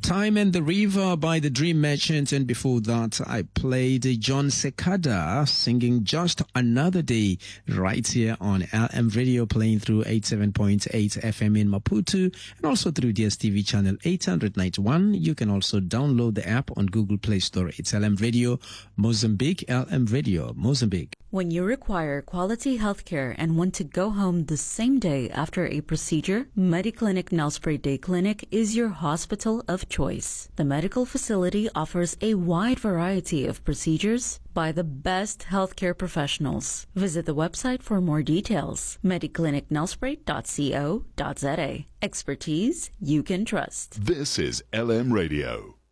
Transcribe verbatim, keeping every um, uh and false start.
Time and the River by the Dream Merchant, and before that I played John Sekada singing Just Another Day right here on L M Radio, playing through eighty-seven point eight F M in Maputo and also through D S T V channel eight ninety-one. You can also download the app on Google Play Store. It's L M Radio Mozambique, L M Radio Mozambique. When you require quality healthcare and want to go home the same day after a procedure, Mediclinic Nelspruit Day Clinic is your hospital of choice. The medical facility offers a wide variety of procedures by the best healthcare professionals. Visit the website for more details, mediclinic nelspruit dot co dot za. Expertise you can trust. This is L M Radio.